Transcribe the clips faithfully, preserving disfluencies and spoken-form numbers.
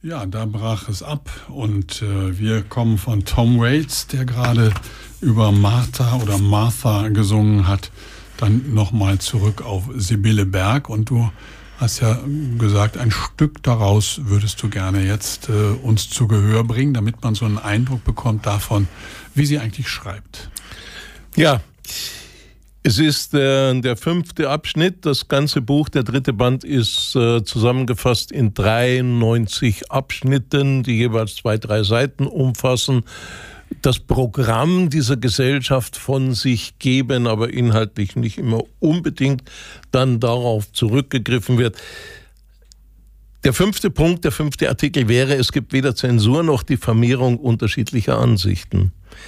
Ja, da brach es ab und äh, wir kommen von Tom Waits, der gerade über Martha oder Martha gesungen hat, dann nochmal zurück auf Sibylle Berg. Und du hast ja gesagt, ein Stück daraus würdest du gerne jetzt äh, uns zu Gehör bringen, damit man so einen Eindruck bekommt davon, wie sie eigentlich schreibt. Ja, es ist äh, der fünfte Abschnitt. Das ganze Buch, der dritte Band, ist äh, zusammengefasst in dreiundneunzig Abschnitten, die jeweils zwei, drei Seiten umfassen. Das Programm dieser Gesellschaft von sich geben, aber inhaltlich nicht immer unbedingt dann darauf zurückgegriffen wird. Der fünfte Punkt, der fünfte Artikel wäre, es gibt weder Zensur noch Diffamierung unterschiedlicher Ansichten.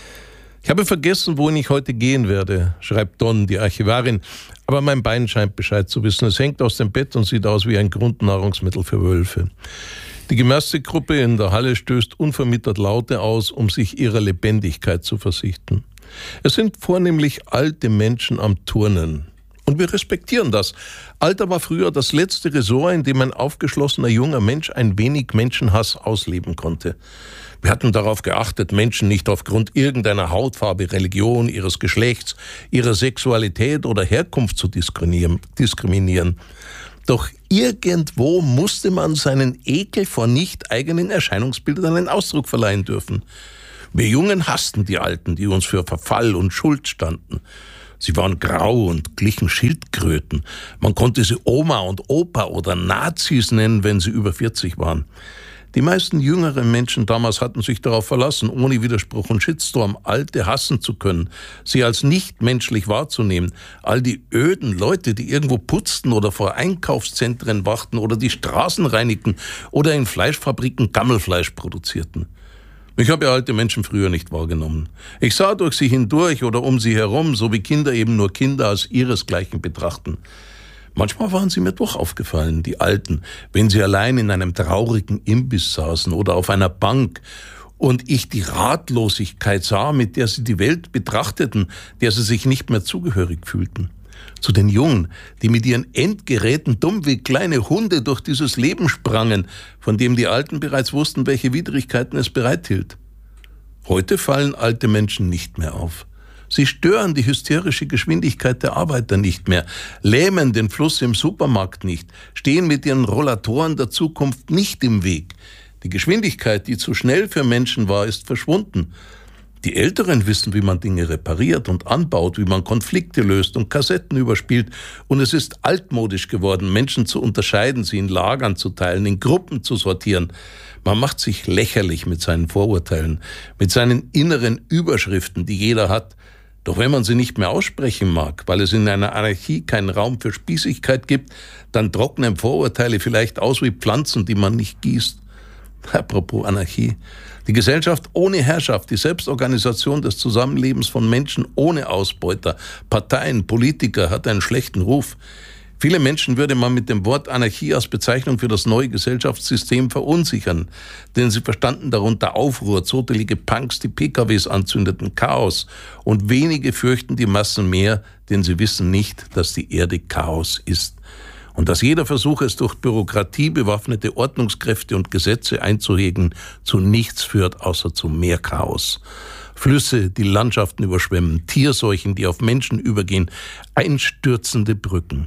Ich habe vergessen, wohin ich heute gehen werde, schreibt Don, die Archivarin, aber mein Bein scheint Bescheid zu wissen. Es hängt aus dem Bett und sieht aus wie ein Grundnahrungsmittel für Wölfe. Die Gymnastikgruppe in der Halle stößt unvermittelt Laute aus, um sich ihrer Lebendigkeit zu versichten. Es sind vornehmlich alte Menschen am Turnen. Und wir respektieren das. Alter war früher das letzte Ressort, in dem ein aufgeschlossener junger Mensch ein wenig Menschenhass ausleben konnte. Wir hatten darauf geachtet, Menschen nicht aufgrund irgendeiner Hautfarbe, Religion, ihres Geschlechts, ihrer Sexualität oder Herkunft zu diskriminieren. Doch irgendwo musste man seinen Ekel vor nicht eigenen Erscheinungsbildern einen Ausdruck verleihen dürfen. Wir Jungen hassten die Alten, die uns für Verfall und Schuld standen. Sie waren grau und glichen Schildkröten. Man konnte sie Oma und Opa oder Nazis nennen, wenn sie über vierzig waren. Die meisten jüngeren Menschen damals hatten sich darauf verlassen, ohne Widerspruch und Shitstorm Alte hassen zu können, sie als nicht menschlich wahrzunehmen. All die öden Leute, die irgendwo putzten oder vor Einkaufszentren wachten oder die Straßen reinigten oder in Fleischfabriken Gammelfleisch produzierten. Ich habe alte Menschen früher nicht wahrgenommen. Ich sah durch sie hindurch oder um sie herum, so wie Kinder eben nur Kinder als ihresgleichen betrachten. Manchmal waren sie mir doch aufgefallen, die Alten, wenn sie allein in einem traurigen Imbiss saßen oder auf einer Bank und ich die Ratlosigkeit sah, mit der sie die Welt betrachteten, der sie sich nicht mehr zugehörig fühlten. Zu den Jungen, die mit ihren Endgeräten dumm wie kleine Hunde durch dieses Leben sprangen, von dem die Alten bereits wussten, welche Widrigkeiten es bereithielt. Heute fallen alte Menschen nicht mehr auf. Sie stören die hysterische Geschwindigkeit der Arbeiter nicht mehr, lähmen den Fluss im Supermarkt nicht, stehen mit ihren Rollatoren der Zukunft nicht im Weg. Die Geschwindigkeit, die zu schnell für Menschen war, ist verschwunden. Die Älteren wissen, wie man Dinge repariert und anbaut, wie man Konflikte löst und Kassetten überspielt. Und es ist altmodisch geworden, Menschen zu unterscheiden, sie in Lagern zu teilen, in Gruppen zu sortieren. Man macht sich lächerlich mit seinen Vorurteilen, mit seinen inneren Überschriften, die jeder hat. Doch wenn man sie nicht mehr aussprechen mag, weil es in einer Anarchie keinen Raum für Spießigkeit gibt, dann trocknen Vorurteile vielleicht aus wie Pflanzen, die man nicht gießt. Apropos Anarchie. Die Gesellschaft ohne Herrschaft, die Selbstorganisation des Zusammenlebens von Menschen ohne Ausbeuter, Parteien, Politiker hat einen schlechten Ruf. Viele Menschen würde man mit dem Wort Anarchie als Bezeichnung für das neue Gesellschaftssystem verunsichern, denn sie verstanden darunter Aufruhr, zotelige Punks, die P K Ws anzündeten, Chaos. Und wenige fürchten die Massen mehr, denn sie wissen nicht, dass die Erde Chaos ist. Und dass jeder Versuch, es durch Bürokratie bewaffnete Ordnungskräfte und Gesetze einzuhegen, zu nichts führt, außer zu mehr Chaos. Flüsse, die Landschaften überschwemmen, Tierseuchen, die auf Menschen übergehen, einstürzende Brücken.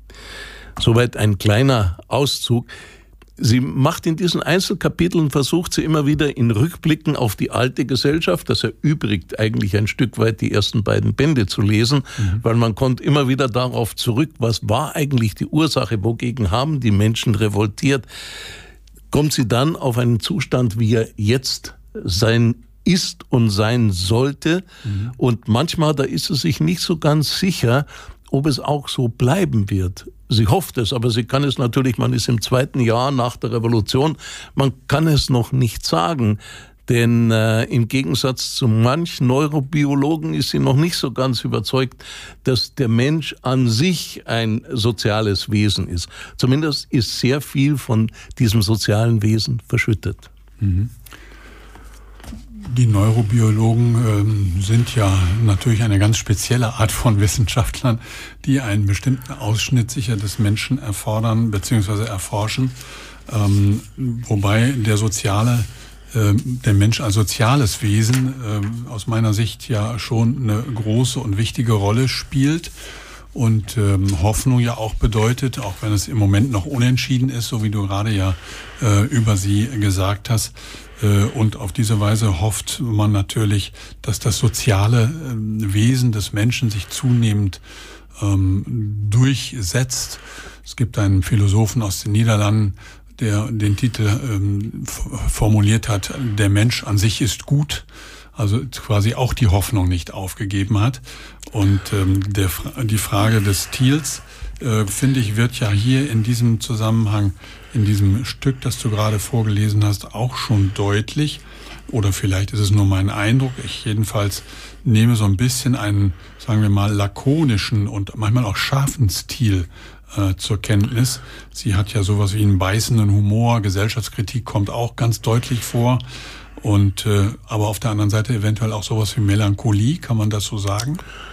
Soweit ein kleiner Auszug. Sie macht in diesen Einzelkapiteln, versucht sie immer wieder in Rückblicken auf die alte Gesellschaft, das erübrigt eigentlich ein Stück weit die ersten beiden Bände zu lesen, mhm. weil man kommt immer wieder darauf zurück, was war eigentlich die Ursache, wogegen haben die Menschen revoltiert. Kommt sie dann auf einen Zustand, wie er jetzt sein ist und sein sollte. Mhm. Und manchmal, da ist sie sich nicht so ganz sicher, ob es auch so bleiben wird. Sie hofft es, aber sie kann es natürlich, man ist im zweiten Jahr nach der Revolution, man kann es noch nicht sagen, denn äh, im Gegensatz zu manch Neurobiologen ist sie noch nicht so ganz überzeugt, dass der Mensch an sich ein soziales Wesen ist. Zumindest ist sehr viel von diesem sozialen Wesen verschüttet. Mhm. Die Neurobiologen ähm, sind ja natürlich eine ganz spezielle Art von Wissenschaftlern, die einen bestimmten Ausschnitt sicher des Menschen erfordern bzw. erforschen, ähm, wobei der soziale, äh, der Mensch als soziales Wesen äh, aus meiner Sicht ja schon eine große und wichtige Rolle spielt. Und ähm, Hoffnung ja auch bedeutet, auch wenn es im Moment noch unentschieden ist, so wie du gerade ja äh, über sie gesagt hast. Äh, und auf diese Weise hofft man natürlich, dass das soziale äh, Wesen des Menschen sich zunehmend ähm, durchsetzt. Es gibt einen Philosophen aus den Niederlanden, der den Titel ähm, formuliert hat, der Mensch an sich ist gut. Also quasi auch die Hoffnung nicht aufgegeben hat. Und ähm, der, die Frage des Thiels, äh, finde ich, wird ja hier in diesem Zusammenhang, in diesem Stück, das du gerade vorgelesen hast, auch schon deutlich. Oder vielleicht ist es nur mein Eindruck. Ich jedenfalls nehme so ein bisschen einen, sagen wir mal, lakonischen und manchmal auch scharfen Stil äh, zur Kenntnis. Sie hat ja sowas wie einen beißenden Humor. Gesellschaftskritik kommt auch ganz deutlich vor. Und äh, aber auf der anderen Seite eventuell auch sowas wie Melancholie, kann man das so sagen?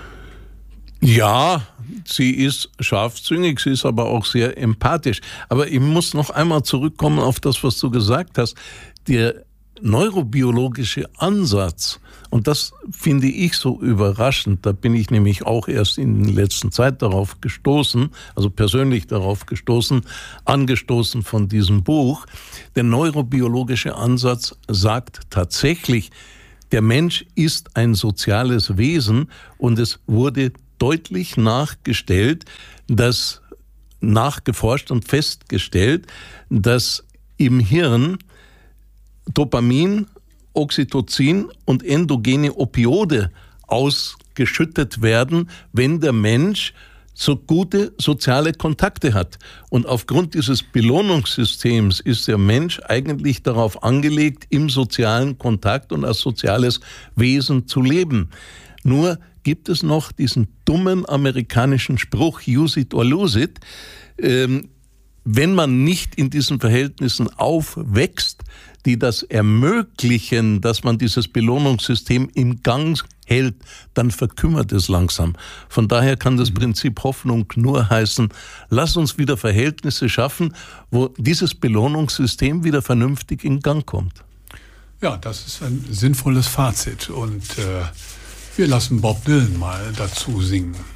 Ja, sie ist scharfzüngig, sie ist aber auch sehr empathisch. Aber ich muss noch einmal zurückkommen auf das, was du gesagt hast. Der neurobiologische Ansatz, und das finde ich so überraschend, da bin ich nämlich auch erst in der letzten Zeit darauf gestoßen, also persönlich darauf gestoßen, angestoßen von diesem Buch. Der neurobiologische Ansatz sagt tatsächlich, der Mensch ist ein soziales Wesen und es wurde deutlich nachgestellt, dass nachgeforscht und festgestellt, dass im Hirn Dopamin, Oxytocin und endogene Opioide ausgeschüttet werden, wenn der Mensch so gute soziale Kontakte hat. Und aufgrund dieses Belohnungssystems ist der Mensch eigentlich darauf angelegt, im sozialen Kontakt und als soziales Wesen zu leben. Nur gibt es noch diesen dummen amerikanischen Spruch, use it or lose it. Ähm, wenn man nicht in diesen Verhältnissen aufwächst, die das ermöglichen, dass man dieses Belohnungssystem im Gang hält, dann verkümmert es langsam. Von daher kann das Prinzip Hoffnung nur heißen, lass uns wieder Verhältnisse schaffen, wo dieses Belohnungssystem wieder vernünftig in Gang kommt. Ja, das ist ein sinnvolles Fazit und äh, wir lassen Bob Dylan mal dazu singen.